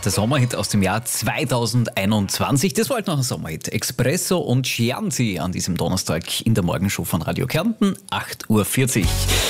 der Sommerhit aus dem Jahr 2021. Das war halt noch ein Sommerhit. Espresso und Chianti an diesem Donnerstag in der Morgenshow von Radio Kärnten, 8.40 Uhr.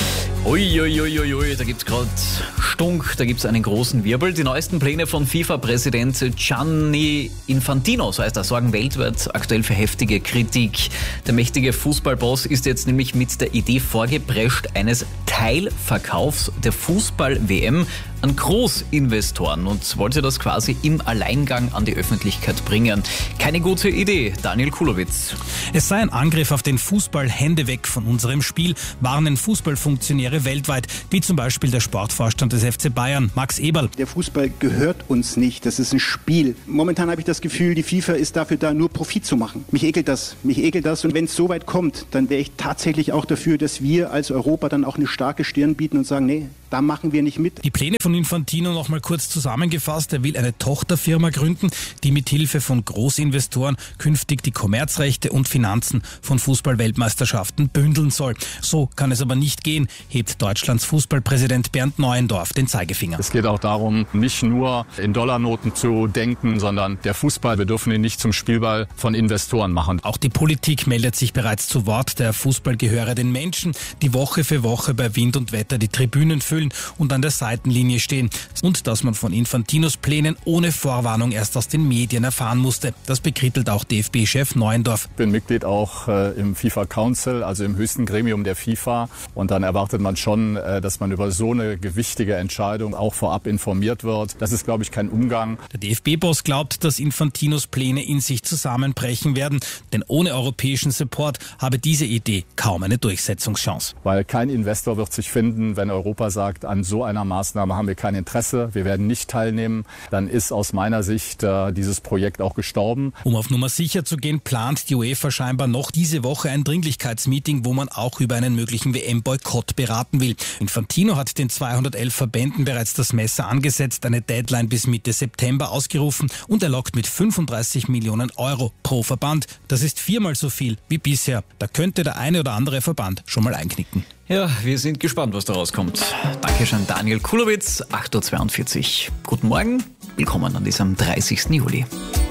Uiuiuiui, da gibt's gerade Stunk, da gibt's einen großen Wirbel. Die neuesten Pläne von FIFA-Präsident Gianni Infantino, so heißt er, sorgen weltweit aktuell für heftige Kritik. Der mächtige Fußballboss ist jetzt nämlich mit der Idee vorgeprescht eines Teilverkaufs der Fußball-WM an Großinvestoren und wollte das quasi im Alleingang an die Öffentlichkeit bringen. Keine gute Idee, Daniel Kulowitz. Es sei ein Angriff auf den Fußball, Hände weg von unserem Spiel, warnen Fußballfunktionäre weltweit, wie zum Beispiel der Sportvorstand des FC Bayern, Max Eberl. Der Fußball gehört uns nicht, das ist ein Spiel. Momentan habe ich das Gefühl, die FIFA ist dafür da, nur Profit zu machen. Mich ekelt das. Und wenn es so weit kommt, dann wäre ich tatsächlich auch dafür, dass wir als Europa dann auch eine starke Stirn bieten und sagen, nee, da machen wir nicht mit. Die Pläne von Infantino noch mal kurz zusammengefasst. Er will eine Tochterfirma gründen, die mit Hilfe von Großinvestoren künftig die Kommerzrechte und Finanzen von Fußball-Weltmeisterschaften bündeln soll. So kann es aber nicht gehen, hebt Deutschlands Fußballpräsident Bernd Neuendorf den Zeigefinger. Es geht auch darum, nicht nur in Dollarnoten zu denken, sondern der Fußball, wir dürfen ihn nicht zum Spielball von Investoren machen. Auch die Politik meldet sich bereits zu Wort. Der Fußball gehöre den Menschen, die Woche für Woche bei Wind und Wetter die Tribünen füllen und an der Seitenlinie stehen. Und dass man von Infantinos Plänen ohne Vorwarnung erst aus den Medien erfahren musste. Das bekrittelt auch DFB-Chef Neuendorf. Ich bin Mitglied auch im FIFA Council, also im höchsten Gremium der FIFA. Und dann erwartet man schon, dass man über so eine gewichtige Entscheidung auch vorab informiert wird. Das ist, glaube ich, kein Umgang. Der DFB-Boss glaubt, dass Infantinos Pläne in sich zusammenbrechen werden. Denn ohne europäischen Support habe diese Idee kaum eine Durchsetzungschance. Weil kein Investor wird sich finden, wenn Europa sagt, an so einer Maßnahme haben wir kein Interesse, wir werden nicht teilnehmen, dann ist aus meiner Sicht dieses Projekt auch gestorben. Um auf Nummer sicher zu gehen, plant die UEFA scheinbar noch diese Woche ein Dringlichkeitsmeeting, wo man auch über einen möglichen WM-Boykott beraten will. Infantino hat den 211 Verbänden bereits das Messer angesetzt, eine Deadline bis Mitte September ausgerufen und er lockt mit 35 Millionen Euro pro Verband. Das ist 4-mal so viel wie bisher. Da könnte der eine oder andere Verband schon mal einknicken. Ja, wir sind gespannt, was da rauskommt. Dankeschön, Daniel Kulowitz, 8.42 Uhr. Guten Morgen, willkommen an diesem 30. Juli.